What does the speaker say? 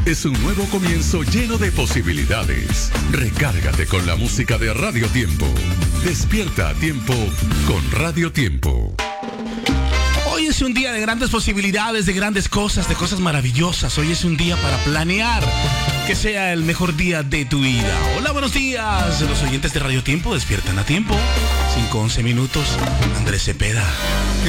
es un nuevo comienzo lleno de posibilidades. Recárgate con la música de Radio Tiempo. Despierta a tiempo con Radio Tiempo. Hoy es un día de grandes posibilidades, de grandes cosas, de cosas maravillosas. Hoy es un día para planear que sea el mejor día de tu vida. Hola, buenos días. Los oyentes de Radio Tiempo despiertan a tiempo. 5:11 minutos. Andrés Cepeda.